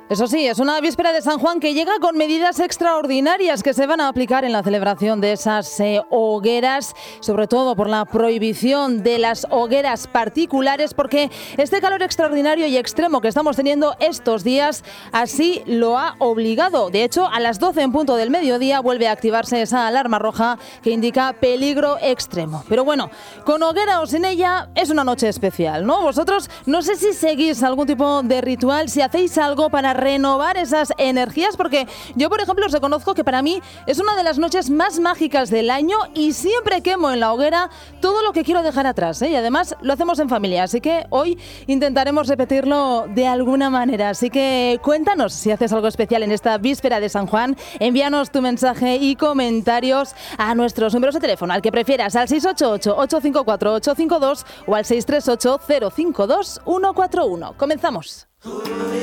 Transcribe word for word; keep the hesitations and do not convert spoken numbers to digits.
Eso sí, es una víspera de San Juan que llega con medidas extraordinarias que se van a aplicar en la celebración de esas eh, hogueras, sobre todo por la prohibición de las hogueras particulares, porque este calor extraordinario y extremo que estamos teniendo estos días así lo ha obligado. De hecho, a las doce en punto del mediodía vuelve a activarse esa alarma roja que indica peligro extremo. Pero bueno, con hoguera o sin ella es una noche especial, ¿no? Vosotros no sé si seguís algún tipo de ritual, si hacéis algo para renovar esas energías, porque yo, por ejemplo, os reconozco que para mí es una de las noches más mágicas del año y siempre quemo en la hoguera todo lo que quiero dejar atrás, ¿eh? Y además lo hacemos en familia, así que hoy intentaremos repetirlo de alguna manera. Así que cuéntanos si haces algo especial en esta víspera de San Juan. Envíanos tu mensaje y comentarios a nuestros números de teléfono, al que prefieras, al seis ocho ocho, ocho cinco cuatro, ocho cinco dos o al seis tres ocho, cero cinco dos, uno cuatro uno. Comenzamos.